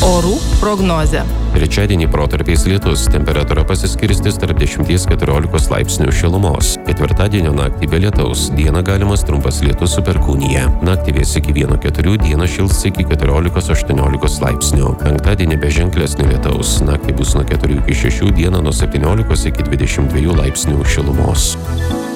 Orų prognozė. Trečiadienį protarpiais lietus, temperatūra pasiskirstys tarp 10–14 laipsnių šilumos. Ketvirtadienio naktį be lietaus, dieną galimas trumpas lietus su perkūnija. Naktį vės iki 1–4, dieną šils iki 14–18 laipsnių. Penktadienį be ženklesnio lietaus, naktį bus nuo 4–6, dieną nuo 17 iki 22 laipsnių šilumos.